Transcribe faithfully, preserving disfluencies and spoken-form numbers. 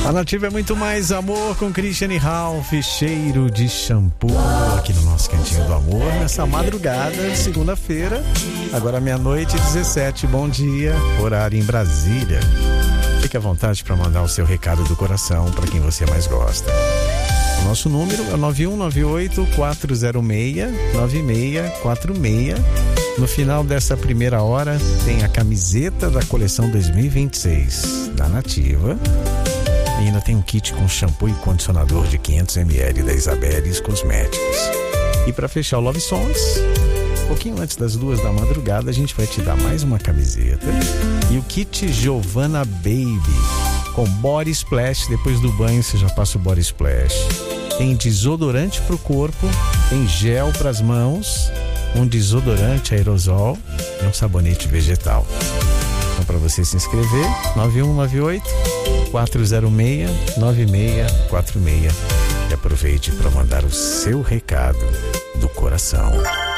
A Nativa é muito mais amor com Christian e Ralph, cheiro de shampoo, aqui no nosso Cantinho do Amor, nessa madrugada, segunda-feira, agora meia-noite e dezessete, bom dia, horário em Brasília. Fique à vontade para mandar o seu recado do coração para quem você mais gosta. O nosso número é nove um nove oito, quatro zero seis, nove seis quatro seis. No final dessa primeira hora tem a camiseta da coleção dois mil e vinte e seis da Nativa. E ainda tem um kit com shampoo e condicionador de quinhentos mililitros da Isabeles Cosméticos. E para fechar o Love Songs, um pouquinho antes das duas da madrugada, a gente vai te dar mais uma camiseta e o kit Giovanna Baby com Body Splash. Depois do banho você já passa o Body Splash. Tem desodorante para o corpo, tem gel para as mãos, um desodorante aerosol e um sabonete vegetal. Então, para você se inscrever, nove um nove oito, quatro zero seis, nove seis quatro seis. E aproveite para mandar o seu recado do coração.